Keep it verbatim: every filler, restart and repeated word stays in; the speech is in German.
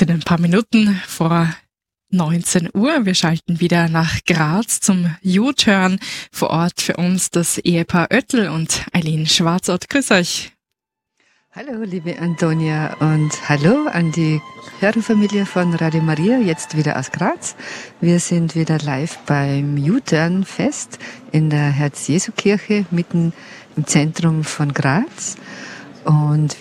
sind ein paar Minuten vor neunzehn Uhr. Wir schalten wieder nach Graz zum U-Turn. Vor Ort für uns das Ehepaar Oettel und Eileen Schwarzort. Grüß euch. Hallo, liebe Antonia, und hallo an die Hörerfamilie von Radio Maria, jetzt wieder aus Graz. Wir sind wieder live beim U-Turn-Fest in der Herz-Jesu-Kirche mitten im Zentrum von Graz. Und